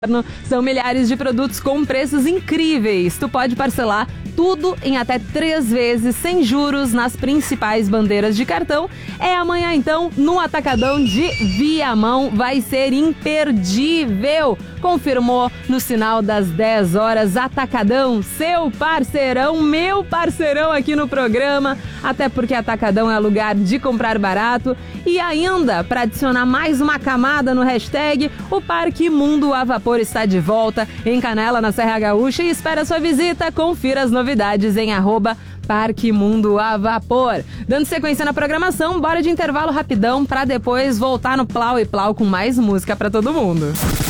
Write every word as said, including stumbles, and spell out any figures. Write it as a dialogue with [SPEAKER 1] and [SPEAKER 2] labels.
[SPEAKER 1] São milhares de produtos com preços incríveis. Tu pode parcelar tudo em até três vezes, sem juros, nas principais bandeiras de cartão. É amanhã, então, no Atacadão de Viamão. Vai ser imperdível. Confirmou no sinal das dez horas. Atacadão, seu parceirão, meu parceirão aqui no programa. Até porque Atacadão é lugar de comprar barato. E ainda, para adicionar mais uma camada no hashtag, o Parque Mundo a Vapor está de volta em Canela, na Serra Gaúcha, e espera sua visita. Confira as novidades em arroba Parque Mundo a Vapor. Dando sequência na programação, bora de intervalo rapidão para depois voltar no Plau e Plau com mais música para todo mundo.